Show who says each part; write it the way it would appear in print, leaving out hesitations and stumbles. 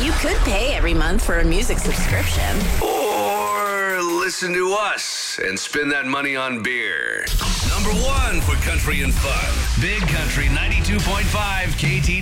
Speaker 1: You could pay every month for a music subscription.
Speaker 2: Or listen to us and spend that money on beer. Number one for country and fun. Big Country 92.5 KT.